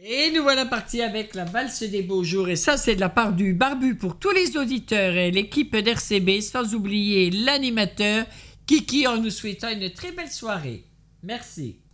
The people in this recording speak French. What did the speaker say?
Et nous voilà partis avec la valse des beaux jours. Et ça, c'est de la part du Barbu pour tous les auditeurs et l'équipe d'RCB, sans oublier l'animateur Kiki, en nous souhaitant une très belle soirée. Merci.